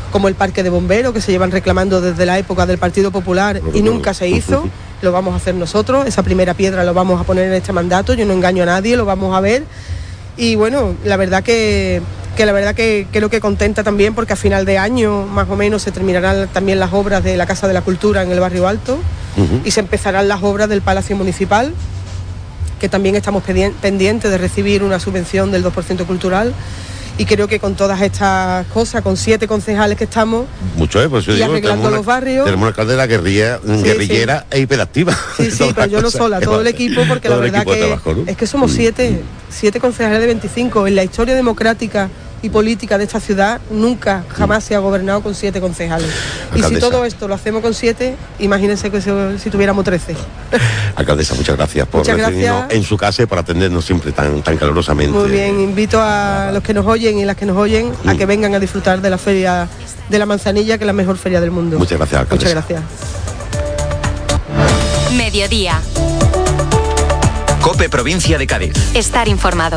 como el parque de bomberos, que se llevan reclamando desde la época del Partido Popular y nunca se hizo. Lo vamos a hacer nosotros, esa primera piedra lo vamos a poner en este mandato, yo no engaño a nadie, lo vamos a ver. Y bueno, la verdad que creo que contenta también, porque a final de año más o menos se terminarán también las obras de la Casa de la Cultura en el Barrio Alto y se empezarán las obras del Palacio Municipal, que también estamos pendientes de recibir una subvención del 2% cultural. Y creo que con todas estas cosas, con 7 concejales que estamos, mucho, pues yo y digo, arreglando los barrios. Tenemos una alcaldesa guerrillera e hiperactiva. Sí, pero yo no sola, todo el equipo, porque la verdad que trabajo, ¿no? Es que somos 7 concejales de 25. En la historia democrática y política de esta ciudad nunca, jamás se ha gobernado con 7 concejales. Alcaldesa. Y si todo esto lo hacemos con 7, imagínense que si tuviéramos 13. Alcaldesa, muchas gracias por recibirnos en su casa y por atendernos siempre tan calurosamente. Muy bien, invito a los que nos oyen y las que nos oyen a que vengan a disfrutar de la Feria de la Manzanilla, que es la mejor feria del mundo. Muchas gracias, alcaldesa. Muchas gracias. Mediodía. COPE Provincia de Cádiz. Estar informado.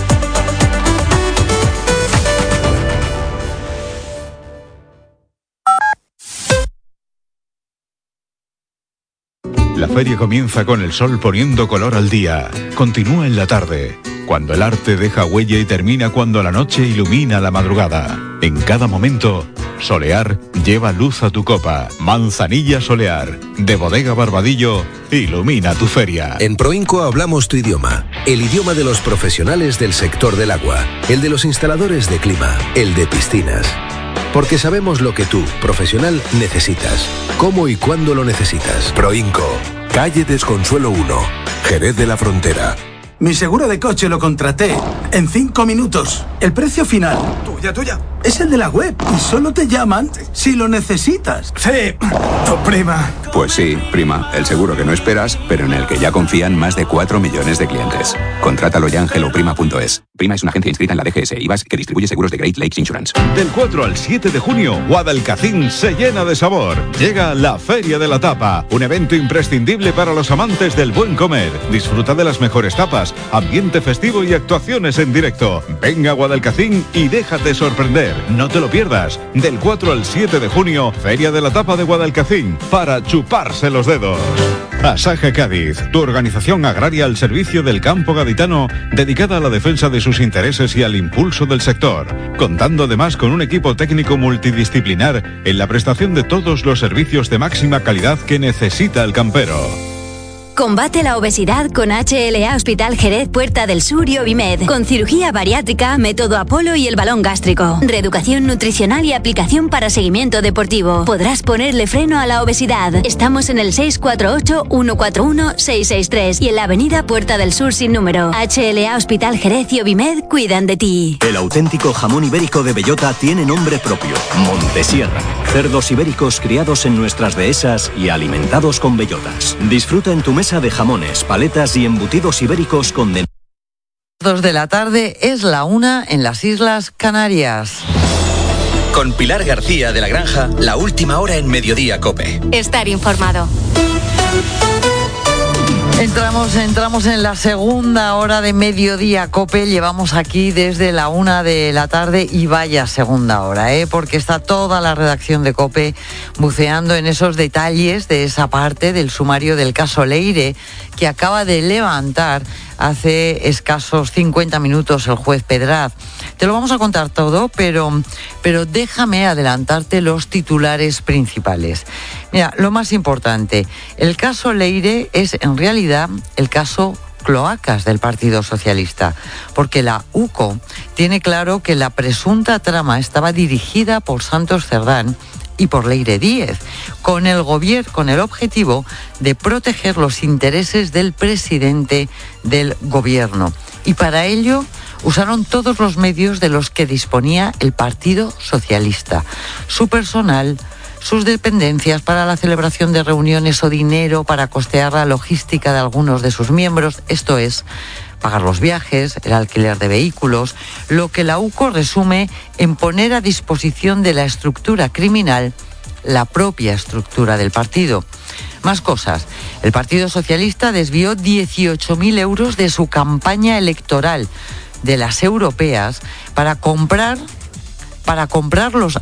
La feria comienza con el sol poniendo color al día. Continúa en la tarde, cuando el arte deja huella, y termina cuando la noche ilumina la madrugada. En cada momento, Solear lleva luz a tu copa. Manzanilla Solear, de Bodega Barbadillo, ilumina tu feria. En Proinco hablamos tu idioma, el idioma de los profesionales del sector del agua, el de los instaladores de clima, el de piscinas. Porque sabemos lo que tú, profesional, necesitas. ¿Cómo y cuándo lo necesitas? Proinco, calle Desconsuelo 1, Jerez de la Frontera. Mi seguro de coche lo contraté en 5 minutos. El precio final, tuya, es el de la web y solo te llaman si lo necesitas. Sí, tu prima. Pues sí, prima, el seguro que no esperas, pero en el que ya confían más de 4 millones de clientes. Contrátalo ya en helloprima.es. Prima es una agencia inscrita en la DGS IVAS que distribuye seguros de Great Lakes Insurance. Del 4 al 7 de junio, Guadalcacín se llena de sabor. Llega la Feria de la Tapa, un evento imprescindible para los amantes del buen comer. Disfruta de las mejores tapas, ambiente festivo y actuaciones en directo. Venga a Guadalcacín y déjate sorprender. No te lo pierdas. Del 4 al 7 de junio, Feria de la Tapa de Guadalcacín, para chuparse los dedos. Asaja Cádiz, tu organización agraria al servicio del campo gaditano, dedicada a la defensa de sus intereses y al impulso del sector, contando además con un equipo técnico multidisciplinar en la prestación de todos los servicios de máxima calidad que necesita el campero. Combate la obesidad con HLA Hospital Jerez Puerta del Sur y Ovimed, con cirugía bariátrica, método Apolo y el balón gástrico, reeducación nutricional y aplicación para seguimiento deportivo. Podrás ponerle freno a la obesidad. Estamos en el 648-141-663 y en la avenida Puerta del Sur sin número. HLA Hospital Jerez y Ovimed cuidan de ti. El auténtico jamón ibérico de bellota tiene nombre propio: Montesierra. Cerdos ibéricos criados en nuestras dehesas y alimentados con bellotas. Disfruta en tu mesa de jamones, paletas y embutidos ibéricos con 2 de la tarde, es la 1 en las Islas Canarias. Con Pilar García de la Granja, la última hora en Mediodía COPE. Estar informado. Entramos en la segunda hora de Mediodía COPE. Llevamos aquí desde la 1 de la tarde y vaya segunda hora, porque está toda la redacción de COPE buceando en esos detalles de esa parte del sumario del caso Leire, que acaba de levantar hace escasos 50 minutos el juez Pedraz. Te lo vamos a contar todo, pero déjame adelantarte los titulares principales. Mira, lo más importante, el caso Leire es en realidad el caso cloacas del Partido Socialista, porque la UCO tiene claro que la presunta trama estaba dirigida por Santos Cerdán y por Leire Díez, con el objetivo de proteger los intereses del presidente del gobierno. Y para ello usaron todos los medios de los que disponía el Partido Socialista: su personal, sus dependencias para la celebración de reuniones o dinero para costear la logística de algunos de sus miembros, esto es, pagar los viajes, el alquiler de vehículos, lo que la UCO resume en poner a disposición de la estructura criminal la propia estructura del partido. Más cosas. El Partido Socialista desvió 18.000 euros de su campaña electoral, de las europeas, para comprar los